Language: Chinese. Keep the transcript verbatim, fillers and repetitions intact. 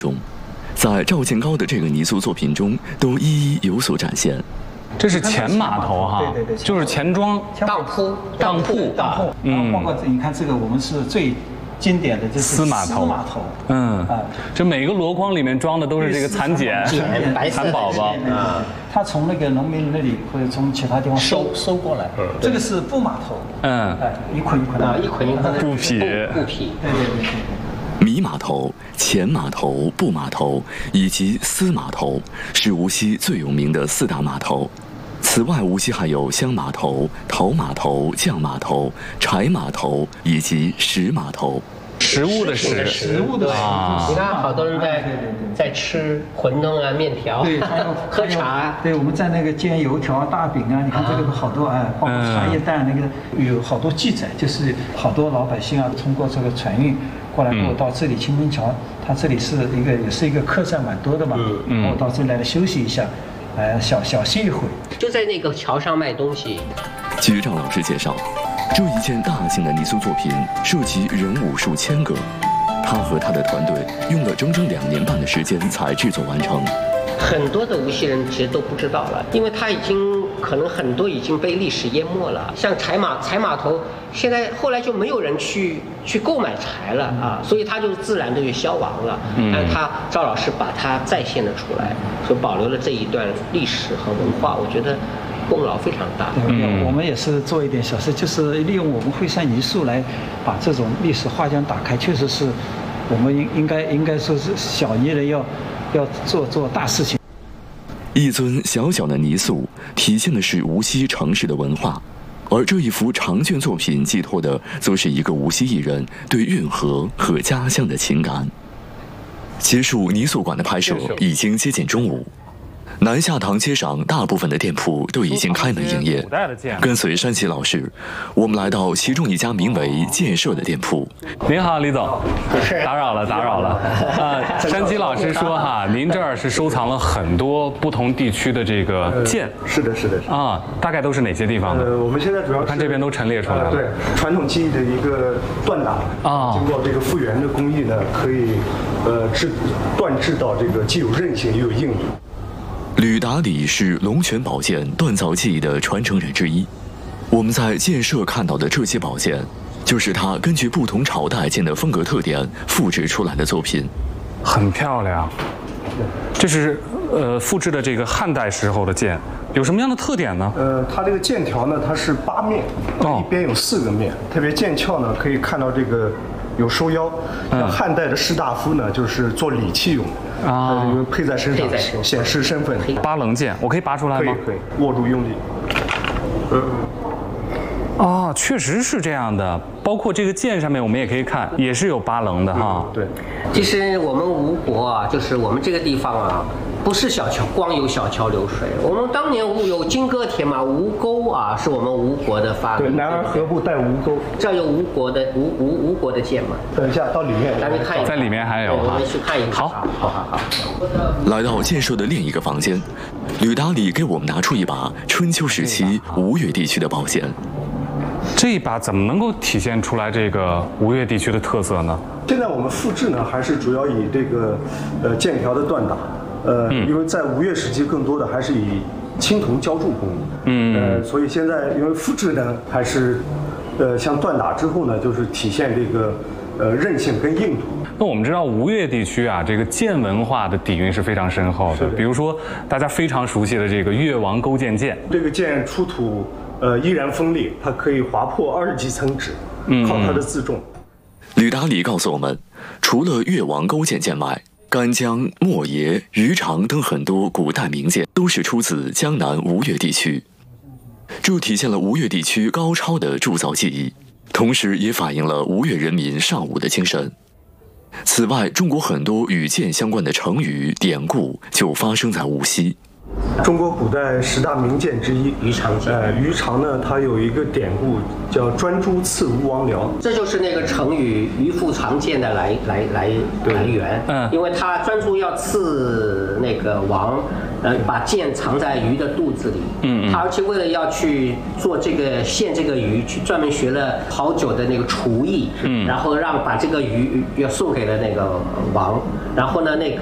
中，在赵建高的这个泥塑作品中都一一有所展现。 这是前码头哈， 对对对， 就是钱庄、 当铺、 当铺、 当铺，嗯，包括你看这个，我们是最经典的就是丝码头， 码头， 嗯啊，这每个箩筐里面装的都是这个蚕茧、蚕宝宝啊，他从那个农民那里或者从其他地方收收过来， 这个是布码头， 嗯， 哎，一捆一捆啊，一捆一捆布匹， 布匹， 对对对对。 米码头、钱码头、布码头以及丝码头是无锡最有名的四大码头。此外，无锡还有香码头、陶码头、匠码头、柴码头以及石码头。 食物的食， 食物的食啊！你看，好多人在在吃馄饨啊、面条， 对，还有喝茶。 对，我们在那个煎油条啊、大饼啊，你看这个好多哎，包括茶叶蛋那个有好多记载，就是好多老百姓啊，通过这个船运过来，我到这里青滨桥，它这里是一个也是一个客栈蛮多的嘛，嗯，我到这里来休息一下，哎，小小歇一会， 就在那个桥上卖东西。 据赵老师介绍，这一件大型的泥塑作品涉及人物数千个，他和他的团队用了整整两年半的时间才制作完成。 很多的无锡人其实都不知道了，因为它已经可能很多已经被历史淹没了。像柴码柴码头，现在后来就没有人去去购买柴了啊，所以它就自然的就消亡了。嗯，但他赵老师把它再现了出来，所以保留了这一段历史和文化，我觉得功劳非常大。 嗯，我们也是做一点小事，就是利用我们徽山泥塑来把这种历史画像打开，确实是我们应应该应该说是小泥人要要做做大事情。 一尊小小的泥塑体现的是无锡城市的文化，而这一幅长卷作品寄托的则是一个无锡艺人对运河和家乡的情感。结束泥塑馆的拍摄已经接近中午，南下塘街上大部分的店铺都已经开门营业。跟随山崎老师，我们来到其中一家名为建设的店铺。 您好，李总，打扰了，打扰了。啊，山崎老师说哈，您这儿是收藏了很多不同地区的这个剑。 呃、是的，是的。 啊，大概都是哪些地方的？ 呃，我们现在主要看这边都陈列出来了。 呃、对，传统技艺的一个锻打啊，经过这个复原的工艺呢，可以呃制锻制到这个既有韧性又有硬度。 吕达里是龙泉宝剑锻造技艺的传承人之一。我们在建设看到的这些宝剑，就是他根据不同朝代剑的风格特点复制出来的作品。 很漂亮，这是呃复制的这个汉代时候的剑，有什么样的特点呢？ 呃，它这个剑条呢，它是八面，一边有四个面，特别剑鞘呢可以看到这个有收腰。像汉代的士大夫呢，就是做礼器用的。啊，配在身上显示身份。 八棱剑，我可以拔出来吗？ 可以，可以，握住用力。嗯。 哦，确实是这样的。包括这个剑上面，我们也可以看，也是有八棱的哈。 对。 其实我们吴国啊，就是我们这个地方啊，不是小桥，光有小桥流水。我们当年有金戈铁马，吴钩啊，是我们吴国的发明。 对，男儿何不带吴钩？ 这有吴国的吴吴吴国的剑嘛？ 等一下，到里面， 咱们看一下， 在里面还有我们去看一看。 好， 好好好。 来到建设的另一个房间，吕达里给我们拿出一把春秋时期吴越地区的宝剑。 这一把怎么能够体现出来这个吴越地区的特色呢？ 现在我们复制呢，还是主要以这个呃剑条的锻打，呃，嗯、因为在吴越时期更多的还是以青铜浇铸工艺，嗯，呃，所以现在因为复制呢，还是呃像锻打之后呢，就是体现这个呃韧性跟硬度。 那我们知道吴越地区啊，这个剑文化的底蕴是非常深厚的，比如说大家非常熟悉的这个越王勾践剑， 这个剑出土。呃，依然锋利，它可以划破二十几层纸，靠它的自重。 吕达里告诉我们，除了越王勾践剑外，干将、莫邪、鱼肠等很多古代名剑都是出自江南吴越地区，这体现了吴越地区高超的铸造技艺，同时也反映了吴越人民尚武的精神。此外，中国很多与剑相关的成语典故就发生在无锡。 中国古代十大名剑之一鱼肠剑。 呃，鱼肠呢，它有一个典故叫“专诸刺吴王僚”， 这就是那个成语“鱼腹藏剑”的来来来来源。嗯，因为他专诸要刺那个王，呃，把剑藏在鱼的肚子里。嗯嗯。他而且为了要去做这个献这个鱼，去专门学了好久的那个厨艺。嗯。然后让把这个鱼要送给了那个王。 然后呢，那个